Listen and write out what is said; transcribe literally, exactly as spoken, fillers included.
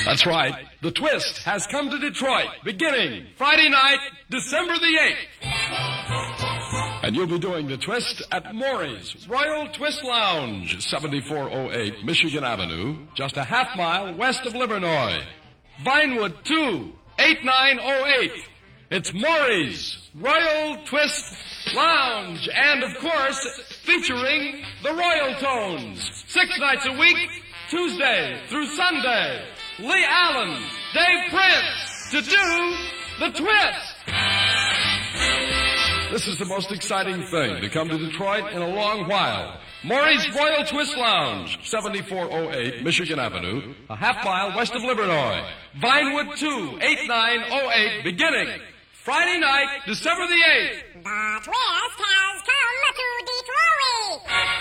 That's right. The Twist has come to Detroit, beginning Friday night, December the eighth. And you'll be doing The Twist at Maury's Royal Twist Lounge, seventy-four oh eight Michigan Avenue, just a half mile west of Livernois. Vinewood two, eighty-nine oh eight. It's Maury's Royal Twist Lounge, and of course, featuring the Royal Tones. Six nights a week, Tuesday through Sunday. Lee Allen, Dave Prince, to do The Twist. This is the most exciting thing to come to Detroit in a long while. Maury's Royal Twist Lounge, seventy-four oh eight Michigan Avenue, a half mile west of Livernois. Vinewood two, eighty-nine oh eight, beginning Friday night, December the eighth. The Twist